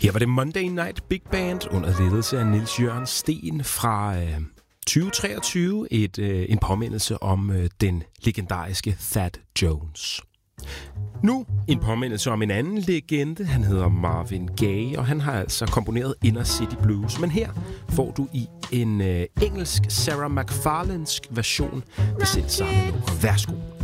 Her var det Monday Night Big Band under ledelse af Niels Jørgen Steen fra 2023. En påmindelse om den legendariske Thad Jones. Nu en påmindelse om en anden legende. Han hedder Marvin Gaye, og han har altså komponeret Inner City Blues. Men her får du i en engelsk Sarah McFarlanesk version af selv samme nummer. Værsgo.